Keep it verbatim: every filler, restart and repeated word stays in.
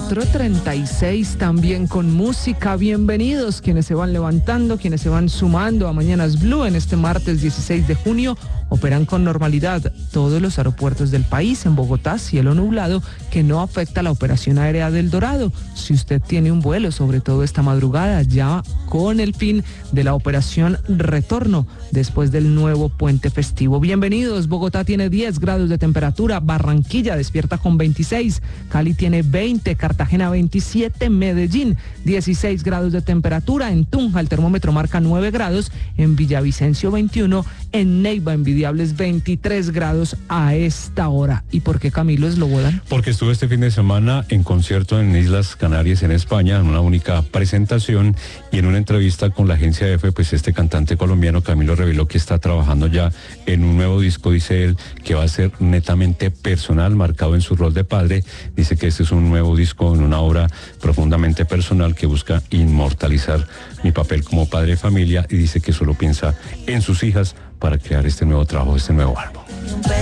cuatro treinta y seis, también con música. Bienvenidos quienes se van levantando, quienes se van sumando a Mañanas Blue en este martes dieciséis de junio. Operan con normalidad todos los aeropuertos del país. En Bogotá, cielo nublado que no afecta la operación aérea del Dorado. Si usted tiene un vuelo, sobre todo esta madrugada, ya con el fin de la operación retorno después del nuevo puente festivo. Bienvenidos. Bogotá tiene diez grados de temperatura. Barranquilla despierta con veintiséis. Cali tiene veinte. Cartagena veintisiete. Medellín dieciséis grados de temperatura. En Tunja el termómetro marca nueve grados. En Villavicencio veintiuno. En Neiva envidiables veintitrés grados a esta hora. ¿Y por qué, Camilo Eslobodan? Porque estuve este fin de semana en concierto en Islas Canarias, en España, en una única presentación, y en una entrevista con la agencia F, pues este cantante colombiano Camilo reveló que está trabajando ya en un nuevo disco, dice él, que va a ser netamente personal, marcado en su rol de padre. Dice que este es un nuevo disco en una obra profundamente personal que busca inmortalizar mi papel como padre de familia, y dice que solo piensa en sus hijas para crear este nuevo trabajo, este nuevo álbum.